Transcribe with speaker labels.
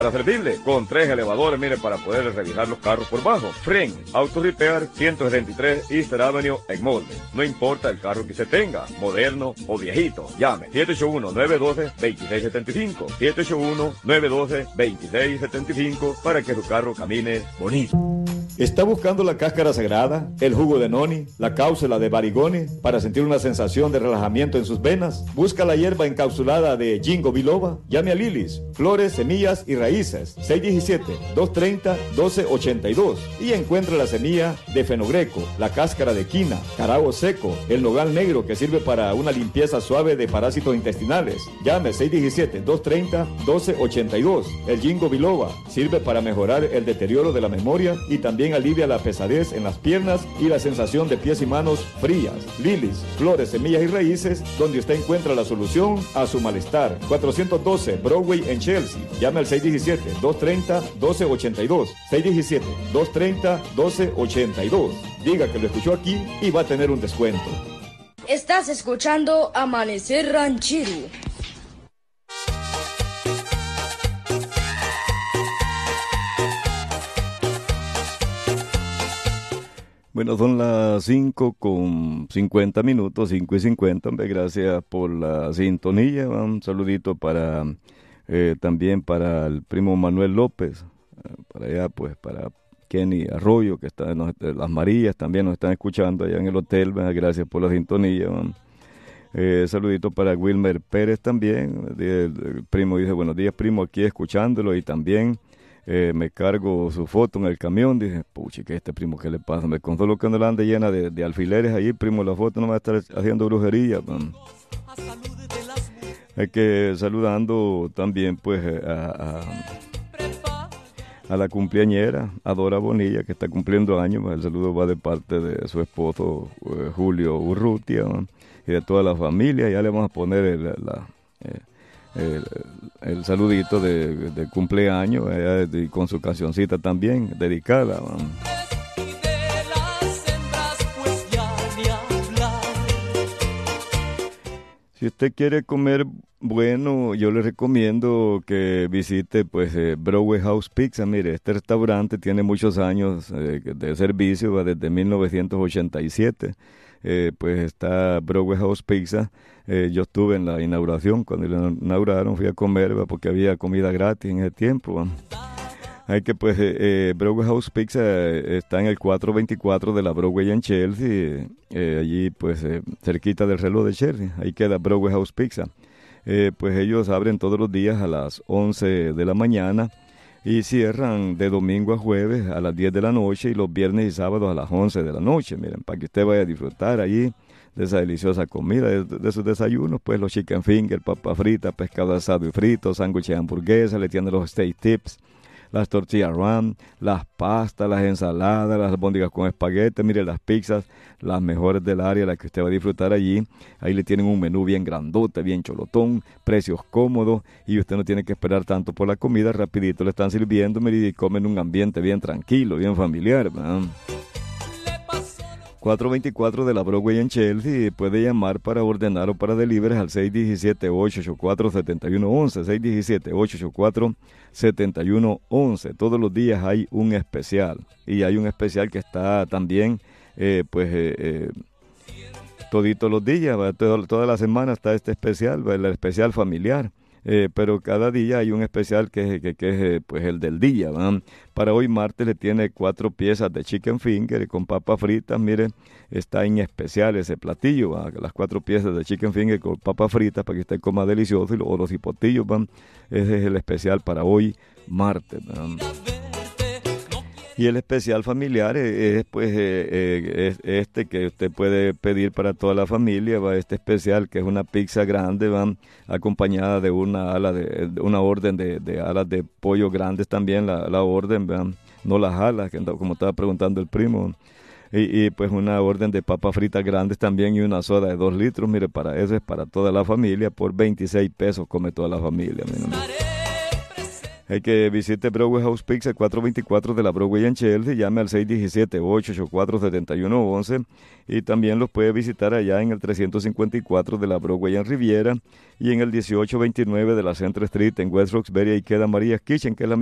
Speaker 1: Para servirle, con 3 elevadores, mire, para poder revisar los carros por bajo. Fren, Auto Repair, 173 Easter Avenue en Molde. No importa el carro que se tenga, moderno o viejito. Llame 781-912-2675. 781-912-2675 para que su carro camine bonito.
Speaker 2: ¿Está buscando la cáscara sagrada, el jugo de noni, la cápsula de barigone para sentir una sensación de relajamiento en sus venas? Busca la hierba encapsulada de Ginkgo biloba. Llame a Lilis, flores, semillas y raíces. 617-230-1282 y encuentre la semilla de fenogreco, la cáscara de quina, carago seco, el nogal negro que sirve para una limpieza suave de parásitos intestinales. Llame 617-230-1282. El Ginkgo biloba sirve para mejorar el deterioro de la memoria y también alivia la pesadez en las piernas y la sensación de pies y manos frías. Lilis, flores, semillas y raíces, donde usted encuentra la solución a su malestar. 412 Broadway en Chelsea. Llame al 617-230-1282. 617-230-1282. Diga que lo escuchó aquí y va a tener un descuento.
Speaker 3: Estás escuchando Amanecer Ranchero.
Speaker 4: Bueno, son las 5:50, 5:50. Hombre, gracias por la sintonía. Un saludito para también para el primo Manuel López, para allá, pues para Kenny Arroyo, que está en Las Marías, también nos están escuchando allá en el hotel. Gracias por la sintonía. Saludito para Wilmer Pérez también. El primo dice, buenos días, primo, aquí escuchándolo, y también me cargo su foto en el camión. Dije, puchi, que este primo, ¿qué le pasa? Me contó lo que no la anda llena de alfileres ahí, primo, la foto no va a estar haciendo brujería. Hay que saludando también pues a la cumpleañera, a Dora Bonilla, que está cumpliendo años. El saludo va de parte de su esposo Julio Urrutia, y de toda la familia. Ya le vamos a poner el saludito de cumpleaños, y con su cancioncita también dedicada. Si usted quiere comer bueno, yo le recomiendo que visite pues Broadway House Pizza. Mire, este restaurante tiene muchos años de servicio, va desde 1987. Pues está Broadway House Pizza. Yo estuve en la inauguración, cuando lo inauguraron fui a comer, porque había comida gratis en ese tiempo. Hay que pues Broadway House Pizza está en el 424 de la Broadway en Chelsea, allí pues cerquita del reloj de Chelsea. Ahí queda Broadway House Pizza. Pues ellos abren todos los días a las 11 de la mañana y cierran de domingo a jueves a las 10 de la noche, y los viernes y sábados a las 11 de la noche. Miren, para que usted vaya a disfrutar allí de esa deliciosa comida, de sus desayunos, pues los chicken finger, papa frita, pescado asado y frito, sándwiches de hamburguesa, le tienen los steak tips, las tortillas ram, las pastas, las ensaladas, las albóndigas con espagueti. Mire, las pizzas, las mejores del área, las que usted va a disfrutar allí. Ahí le tienen un menú bien grandote, bien cholotón, precios cómodos, y usted no tiene que esperar tanto por la comida. Rapidito le están sirviendo, mire, y comen en un ambiente bien tranquilo, bien familiar, ¿verdad? 424 de la Broadway en Chelsea. Puede llamar para ordenar o para delivery al 617-884-7111, 617-884-7111. Todos los días hay un especial, y hay un especial que está también toditos los días, toda la semana está este especial, el especial familiar. Pero cada día hay un especial que es pues el del día, ¿verdad? Para hoy martes le tiene 4 piezas de chicken finger con papas fritas. Mire, está en especial ese platillo, ¿verdad? Las 4 piezas de chicken finger con papas fritas para que usted coma delicioso, o los hipotillos, ¿verdad? Ese es el especial para hoy martes, ¿verdad? Y el especial familiar es pues es este que usted puede pedir para toda la familia, va, este especial, que es una pizza grande, va, acompañada de una orden de alas de pollo grandes también, la orden, va, no las alas, como estaba preguntando el primo, y pues una orden de papas fritas grandes también, y una soda de 2 litros. Mire, para eso es para toda la familia, por 26 pesos come toda la familia. Hay que visite Broadway House Pizza, el 424 de la Broadway en Chelsea, llame al 617-884-7111 y también los puede visitar allá en el 354 de la Broadway en Riviera y en el 1829 de la Central Street en West Roxbury. Ahí queda Maria's Kitchen, que es la